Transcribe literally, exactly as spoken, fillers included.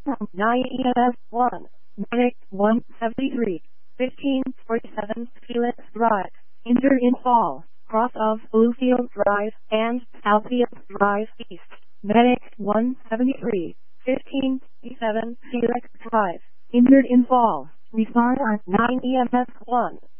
nine E M S one, Medic one seventy-three, fifteen forty-seven, Felix Drive, injured in fall, cross of Bluefield Drive and Southfield Drive East, Medic one seventy-three, fifteen forty-seven, Felix Drive, injured in fall, respond at nine E M S one.